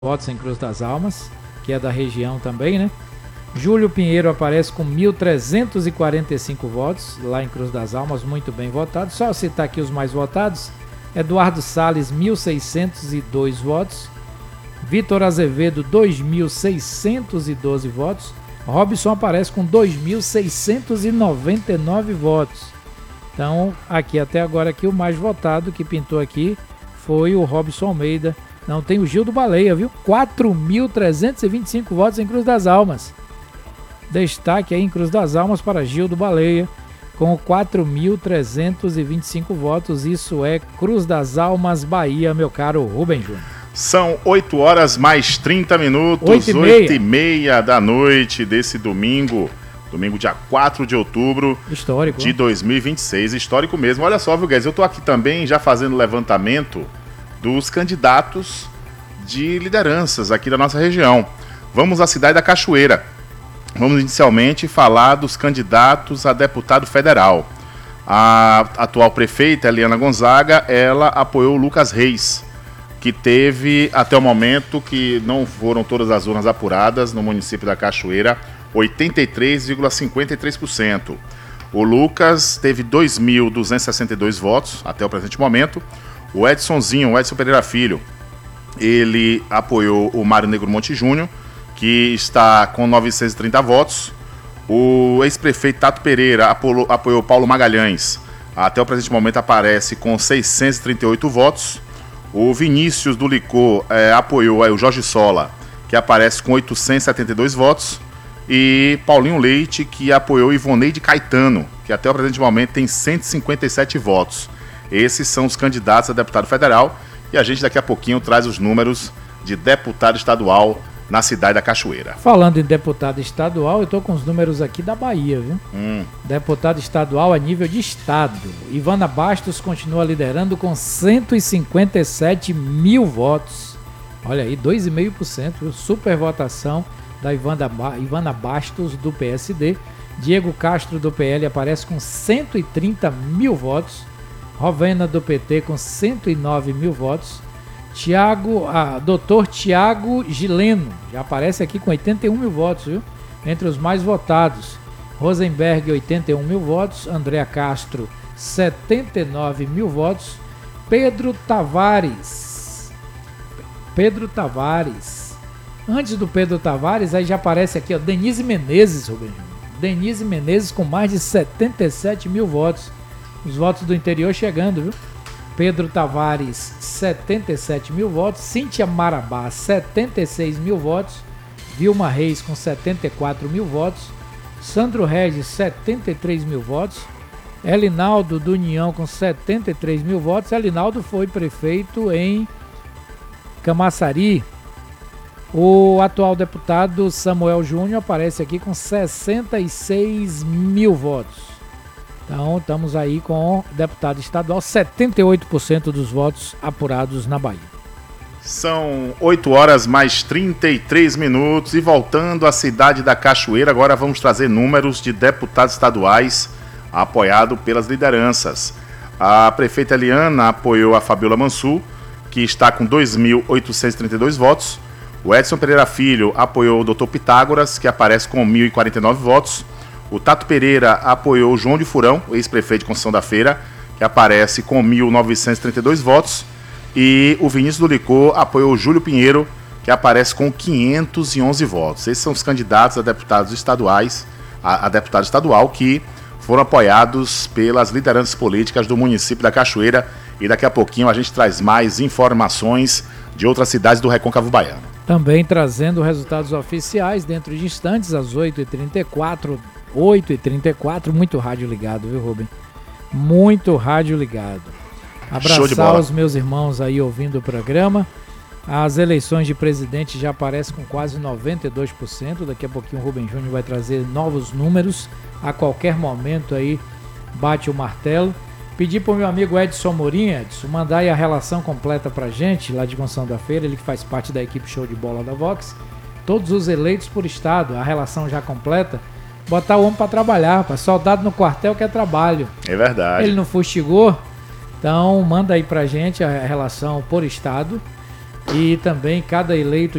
votos em Cruz das Almas, que é da região também, né? Júlio Pinheiro aparece com 1.345 votos lá em Cruz das Almas, muito bem votado. Só citar aqui os mais votados: Eduardo Salles, 1.602 votos. Vitor Azevedo, 2.612 votos. Robson aparece com 2.699 votos. Então, aqui até agora aqui o mais votado que pintou aqui foi o Robson Almeida. Não, tem o Gil do Baleia, viu? 4.325 votos em Cruz das Almas. Destaque aí em Cruz das Almas para Gil do Baleia, com 4.325 votos. Isso é Cruz das Almas, Bahia, meu caro Rubem Júnior. São 8 horas mais 30 minutos, 8h30 da noite desse domingo dia 4 de outubro histórico, de 2026, histórico mesmo. Olha só, viu, Guedes, eu tô aqui também já fazendo levantamento dos candidatos de lideranças aqui da nossa região. Vamos à cidade da Cachoeira. Vamos inicialmente falar dos candidatos a deputado federal. A atual prefeita, Eliana Gonzaga, ela apoiou o Lucas Reis, que teve, até o momento, que não foram todas as urnas apuradas no município da Cachoeira, 83,53%. O Lucas teve 2.262 votos até o presente momento. O Edson Pereira Filho, ele apoiou o Mário Negro Monte Júnior, que está com 930 votos. O ex-prefeito Tato Pereira apoiou Paulo Magalhães, até o presente momento aparece com 638 votos. O Vinícius do Licor apoiou o Jorge Sola, que aparece com 872 votos. E Paulinho Leite, que apoiou Ivoneide Caetano, que até o presente momento tem 157 votos. Esses são os candidatos a deputado federal e a gente daqui a pouquinho traz os números de deputado estadual na cidade da Cachoeira. Falando em deputado estadual, eu estou com os números aqui da Bahia, viu? Deputado estadual a nível de estado. Ivana Bastos continua liderando com 157 mil votos. Olha aí, 2,5%, viu? Super votação da Ivana Bastos, do PSD. Diego Castro, do PL, aparece com 130 mil votos. Rovena, do PT, com 109 mil votos. Dr. Tiago Gileno, já aparece aqui com 81 mil votos, viu? Entre os mais votados. Rosenberg, 81 mil votos. Andréa Castro, 79 mil votos. Pedro Tavares. Antes do Pedro Tavares, aí já aparece aqui, ó, Denise Menezes, Rubem. Denise Menezes com mais de 77 mil votos. Os votos do interior chegando, viu? Pedro Tavares, 77 mil votos. Cíntia Marabá, 76 mil votos. Vilma Reis com 74 mil votos. Sandro Regis, 73 mil votos. Elinaldo do União com 73 mil votos. Elinaldo foi prefeito em Camaçari. O atual deputado Samuel Júnior aparece aqui com 66 mil votos. Então estamos aí com o deputado estadual, 78% dos votos apurados na Bahia. São 8 horas mais 33 minutos e voltando à cidade da Cachoeira, agora vamos trazer números de deputados estaduais apoiados pelas lideranças. A prefeita Eliana apoiou a Fabiola Mansur, que está com 2.832 votos. O Edson Pereira Filho apoiou o Dr. Pitágoras, que aparece com 1.049 votos. O Tato Pereira apoiou o João de Furão, o ex-prefeito de Conceição da Feira, que aparece com 1.932 votos. E o Vinícius do Licor apoiou o Júlio Pinheiro, que aparece com 511 votos. Esses são os candidatos a deputados estaduais, a deputado estadual, que foram apoiados pelas lideranças políticas do município da Cachoeira. E daqui a pouquinho a gente traz mais informações de outras cidades do Recôncavo Baiano. Também trazendo resultados oficiais dentro de instantes, às 8h34. 8h34, muito rádio ligado, viu, Rubem? Muito rádio ligado. Abraçar os meus irmãos aí ouvindo o programa. As eleições de presidente já aparecem com quase 92%. Daqui a pouquinho o Rubem Júnior vai trazer novos números. A qualquer momento aí bate o martelo. Pedir para o meu amigo Edson Morim, Edson, mandar aí a relação completa pra gente, lá de Conceição da Feira, ele que faz parte da equipe Show de Bola da Vox. Todos os eleitos por estado, a relação já completa. Botar o homem para trabalhar, rapaz. Soldado no quartel quer trabalho. É verdade. Ele não fustigou, então manda aí pra gente a relação por estado. E também cada eleito